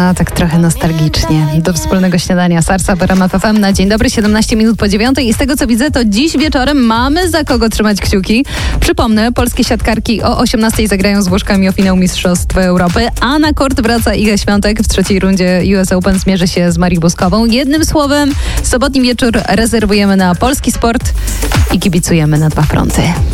A, tak trochę nostalgicznie. Do wspólnego śniadania Sarsa w RMF FM na dzień dobry, 17 minut po 9. I z tego co widzę, to dziś wieczorem mamy za kogo trzymać kciuki. Przypomnę, polskie siatkarki o 18 zagrają z Włoszkami o finał Mistrzostw Europy, a na kort wraca Iga Świątek. W trzeciej rundzie US Open zmierzy się z Marią Buskową. Jednym słowem, sobotni wieczór rezerwujemy na polski sport i kibicujemy na dwa fronty.